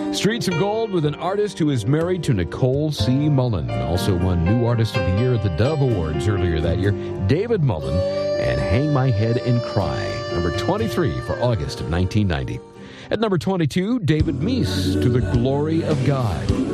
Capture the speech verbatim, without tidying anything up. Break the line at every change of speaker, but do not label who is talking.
Streets of Gold with an artist who is married to Nicole C. Mullen. Also won New Artist of the Year at the Dove Awards earlier that year. David Mullen and Hang My Head and Cry. Number twenty-three for August of nineteen ninety. At number twenty-two, David Meese, To the Glory of God.